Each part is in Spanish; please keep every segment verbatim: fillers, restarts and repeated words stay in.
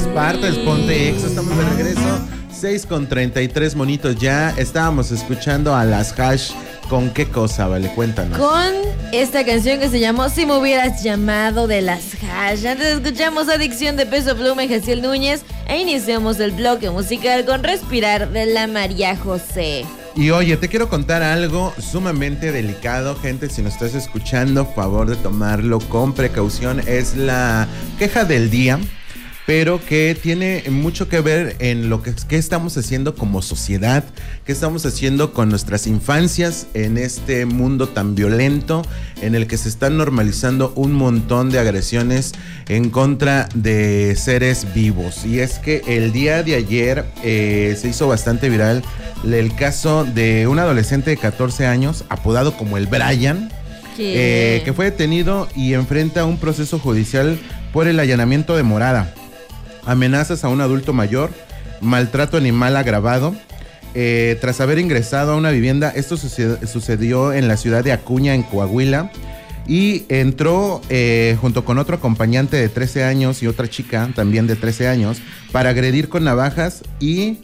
partes, ponte ex, estamos de regreso. seis con treinta y tres monitos ya. Estábamos escuchando a las Hash. ¿Con qué cosa, vale? Cuéntanos. Con esta canción que se llamó Si me hubieras llamado, de las Hash. Antes escuchamos Adicción de Peso Pluma y Jaciel Núñez. E iniciamos el bloque musical con Respirar de la María José. Y oye, te quiero contar algo sumamente delicado, gente. Si nos estás escuchando, favor de tomarlo con precaución. Es la queja del día, pero que tiene mucho que ver en lo que, que estamos haciendo como sociedad, qué estamos haciendo con nuestras infancias en este mundo tan violento en el que se están normalizando un montón de agresiones en contra de seres vivos. Y es que el día de ayer eh, se hizo bastante viral el caso de un adolescente de catorce años, apodado como el Brian, eh, que fue detenido y enfrenta un proceso judicial por el allanamiento de morada, amenazas a un adulto mayor, maltrato animal agravado, eh, tras haber ingresado a una vivienda. Esto sucedió, sucedió en la ciudad de Acuña, en Coahuila, y entró eh, junto con otro acompañante de trece años y otra chica también de trece años para agredir con navajas y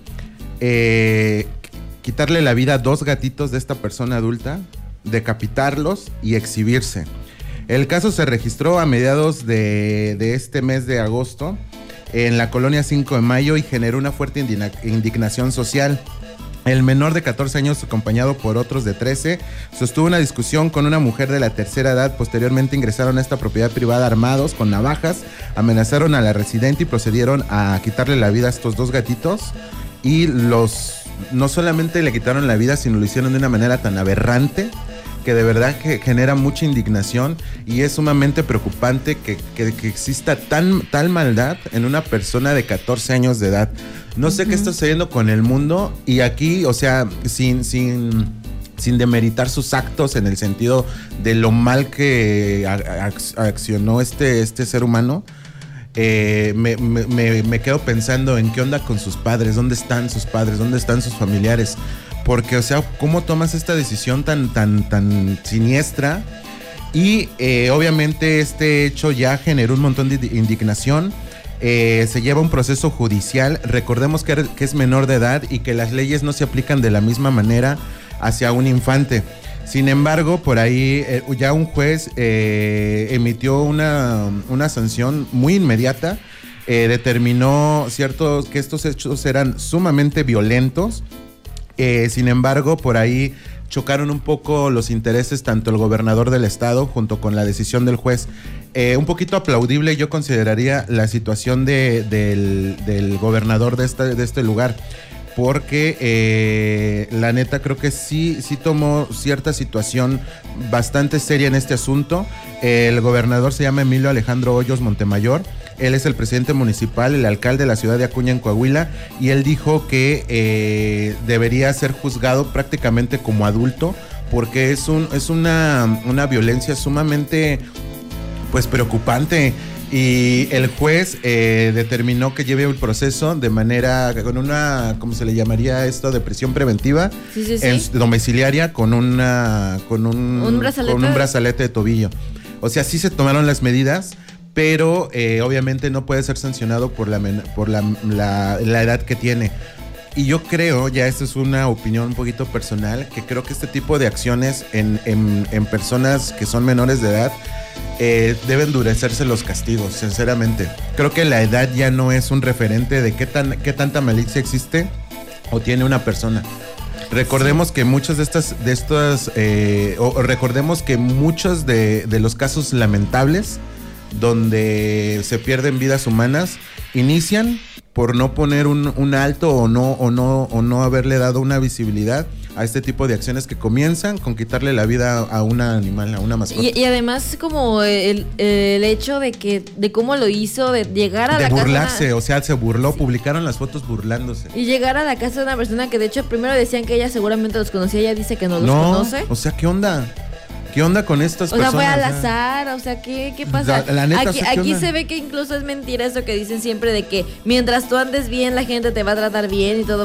eh, quitarle la vida a dos gatitos de esta persona adulta, decapitarlos y exhibirse. El caso se registró a mediados de, de este mes de agosto en la colonia cinco de mayo y generó una fuerte indigna- indignación social. El menor de catorce años, acompañado por otros de trece, sostuvo una discusión con una mujer de la tercera edad. Posteriormente ingresaron a esta propiedad privada armados con navajas, amenazaron a la residente y procedieron a quitarle la vida a estos dos gatitos. Y los no solamente le quitaron la vida, sino lo hicieron de una manera tan aberrante que de verdad que genera mucha indignación, y es sumamente preocupante que, que, que exista tan, tal maldad en una persona de catorce años de edad. No sé uh-huh. qué está sucediendo con el mundo, y aquí, o sea, sin, sin, sin demeritar sus actos en el sentido de lo mal que ac- accionó este, este ser humano, Eh, me, me, me, me quedo pensando en qué onda con sus padres, dónde están sus padres, dónde están sus familiares, porque, o sea, ¿cómo tomas esta decisión tan, tan, tan siniestra? Y eh, obviamente este hecho ya generó un montón de indignación. Eh, se lleva un proceso judicial. Recordemos que, que es menor de edad y que las leyes no se aplican de la misma manera hacia un infante. Sin embargo, por ahí eh, ya un juez eh, emitió una, una sanción muy inmediata, eh, determinó ciertos, que estos hechos eran sumamente violentos. Eh, sin embargo, por ahí chocaron un poco los intereses tanto el gobernador del estado junto con la decisión del juez. Eh, un poquito aplaudible yo consideraría la situación de, del, del gobernador de este, de este lugar, porque eh, la neta creo que sí, sí tomó cierta situación bastante seria en este asunto. Eh, el gobernador se llama Emilio Alejandro Hoyos Montemayor. Él es el presidente municipal, el alcalde de la ciudad de Acuña, en Coahuila, y él dijo que eh, debería ser juzgado prácticamente como adulto, porque es un es una, una violencia sumamente pues preocupante. Y el juez eh, determinó que lleve el proceso de manera, con una, ¿cómo se le llamaría esto? De prisión preventiva, sí, sí, sí. En, domiciliaria, con una, con un, ¿Un brazalete? con un brazalete de tobillo. O sea, sí se tomaron las medidas, pero eh, obviamente no puede ser sancionado por la por la, la, la edad que tiene. Y yo creo, ya esto es una opinión un poquito personal, que creo que este tipo de acciones en, en, en personas que son menores de edad eh, deben endurecerse los castigos, sinceramente. Creo que la edad ya no es un referente de qué, tan, qué tanta malicia existe o tiene una persona. Recordemos que muchos de estas, de estas eh, o, o recordemos que muchos de, de los casos lamentables donde se pierden vidas humanas inician por no poner un, un alto o no, o no, o no haberle dado una visibilidad a este tipo de acciones que comienzan con quitarle la vida a un animal, a una mascota. Y, y además como el, el hecho de que de cómo lo hizo, de llegar a de la burlarse, casa. De o sea, se burló, sí. Publicaron las fotos burlándose. Y llegar a la casa de una persona que de hecho primero decían que ella seguramente los conocía, ella dice que no los no, conoce. O sea, ¿qué onda? ¿Qué onda con estas o personas? O sea, fue al o azar, o sea, ¿qué, qué pasa? La, la neta, aquí aquí se ve que incluso es mentira eso que dicen siempre de que mientras tú andes bien, la gente te va a tratar bien y todo.